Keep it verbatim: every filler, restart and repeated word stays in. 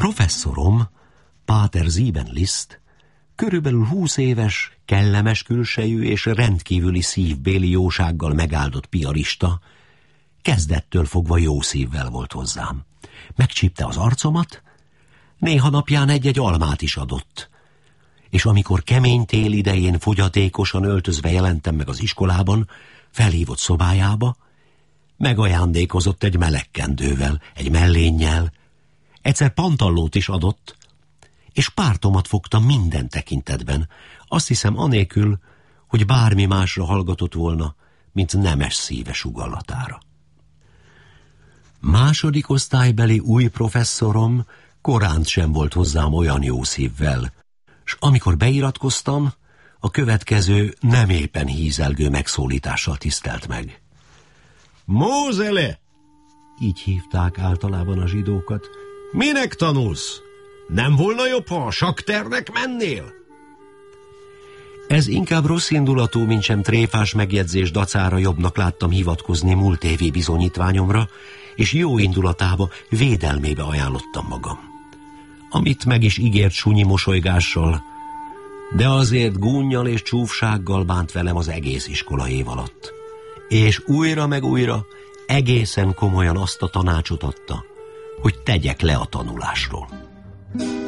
Professzorom, Páter Siebenlist, körülbelül húsz éves, kellemes külsejű és rendkívüli szívbéli jósággal megáldott piarista, kezdettől fogva jó szívvel volt hozzám. Megcsípte az arcomat, néha napján egy-egy almát is adott, és amikor kemény tél idején fogyatékosan öltözve jelentem meg az iskolában, felhívott szobájába, megajándékozott egy melegkendővel, egy mellénnyel, egyszer pantallót is adott, és pártomat fogta minden tekintetben, azt hiszem anélkül, hogy bármi másra hallgatott volna, mint nemes szíve sugallatára. Második osztálybeli új professzorom koránt sem volt hozzám olyan jó szívvel, s amikor beiratkoztam, a következő nem éppen hízelgő megszólítással tisztelt meg. Mózele! Így hívták általában a zsidókat. Minek tanulsz? Nem volna jobb, ha a sakternek mennél? Ez inkább rossz indulatú, mint sem tréfás megjegyzés dacára jobbnak láttam hivatkozni múlt évi bizonyítványomra, és jó indulatába, védelmébe ajánlottam magam. Amit meg is ígért sunyi mosolygással, de azért gúnnyal és csúfsággal bánt velem az egész iskola év alatt. És újra meg újra egészen komolyan azt a tanácsot adta, hogy tegyek le a tanulásról.